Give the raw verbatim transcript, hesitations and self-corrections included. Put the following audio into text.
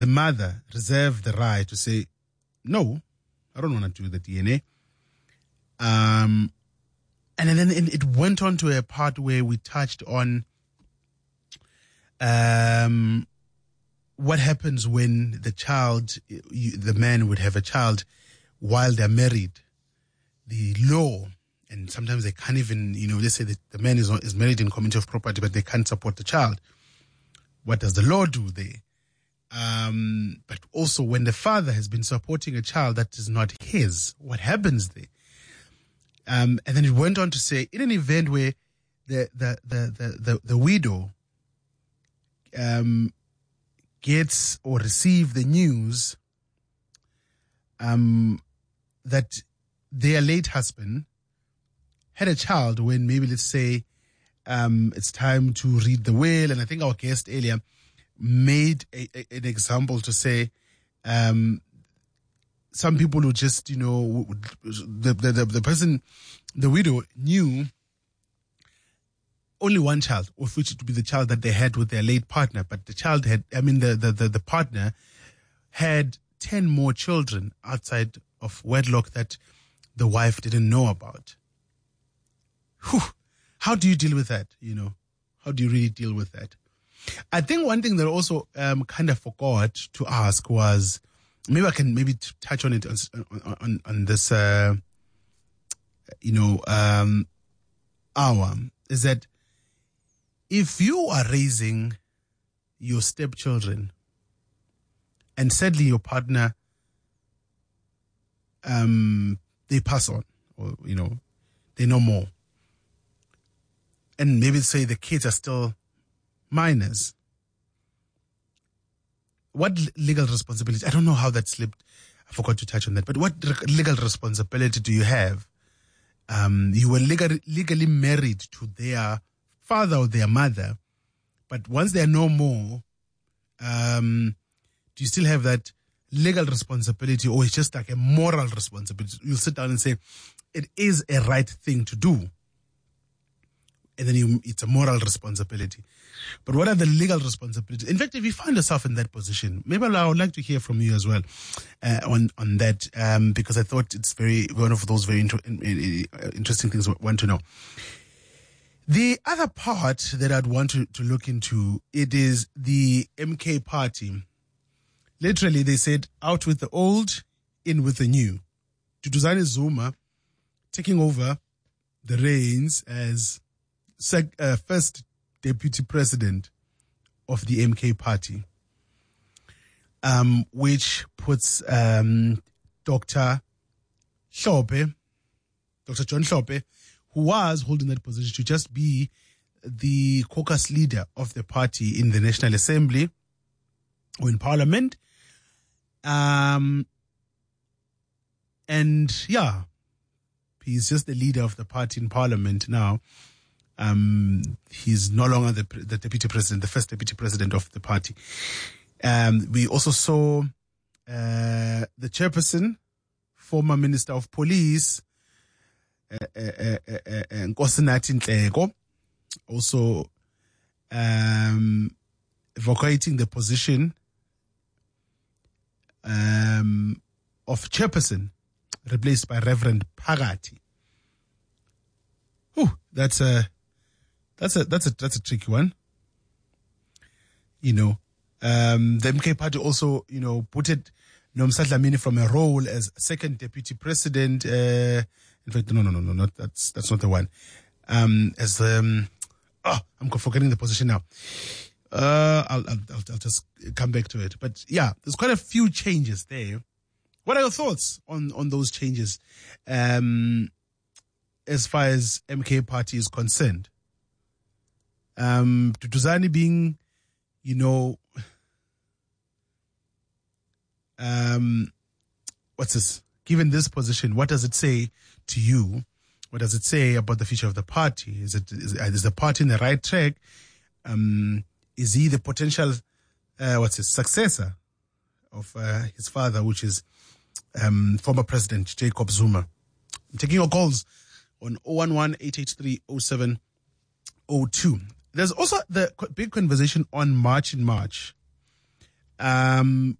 the mother reserved the right to say, no, I don't want to do the D N A. Um, and then it went on to a part where we touched on um, what happens when the child, you, the man would have a child while they're married. The law, and sometimes they can't even, you know, let's say that the man is, is married in community of property, but they can't support the child. What does the law do there? Um, but also when the father has been supporting a child that is not his, what happens there? Um, and then it went on to say, in an event where the the the the, the, the widow um, gets or receives the news um, that their late husband had a child when maybe, let's say, um, it's time to read the will, and I think our guest earlier made a, a, an example to say um, some people who just, you know, the, the, the, the person, the widow knew only one child, of which it would be the child that they had with their late partner. But the child had, I mean, the, the, the, the partner had ten more children outside of wedlock that the wife didn't know about. Whew. How do you deal with that? You know, how do you really deal with that? I think one thing that also um, kind of forgot to ask was, maybe I can maybe t- touch on it on on, on this, uh, you know, um, hour, is that if you are raising your stepchildren and sadly your partner, um, they pass on, or, you know, they know more, and maybe say the kids are still minors, what legal responsibility? I don't know how that slipped. I forgot to touch on that. But what legal responsibility do you have? Um, you were legal, legally married to their father or their mother, but once they are no more, um, do you still have that legal responsibility, or it's just like a moral responsibility? You'll sit down and say, it is a right thing to do. And then you, it's a moral responsibility. But what are the legal responsibilities? In fact, if you find yourself in that position, maybe I would like to hear from you as well uh, on on that, um, because I thought it's very one of those very inter- interesting things I want to know. The other part that I'd want to, to look into, it is the M K party. Literally, they said, out with the old, in with the new. Duduzane Zuma taking over the reins as sec- uh, first deputy president of the M K party, um, which puts um, Doctor Hlophe, Doctor John Hlophe, who was holding that position, to just be the caucus leader of the party in the National Assembly or in Parliament. Um, and yeah, he's just the leader of the party in Parliament now. Um, he's no longer the, the deputy president, the first deputy president of the party. Um, we also saw uh, the chairperson, former Minister of Police, Nkosinathi Nhleko, also um, vacating the position um, of chairperson, replaced by Reverend Phakathi. Whew, that's a that's a that's a that's a tricky one. You know, um, the M K party also, you know, booted Nomsa Dlamini from a role as second deputy president. Uh, in fact, no, no, no, no, not that's that's not the one. Um, as um, oh, I'm forgetting the position now. Uh, I'll, I'll I'll I'll just come back to it. But yeah, there's quite a few changes there. What are your thoughts on on those changes, um, as far as M K party is concerned? Um, Duduzane being, you know, um, what's this? Given this position, what does it say to you? What does it say about the future of the party? Is it is, is the party in the right track? Um, is he the potential, uh, what's his successor of uh, his father, which is um, former President Jacob Zuma? I'm taking your calls on zero one one, eight eight three, zero seven zero two. There's also the big conversation on March in March. Um,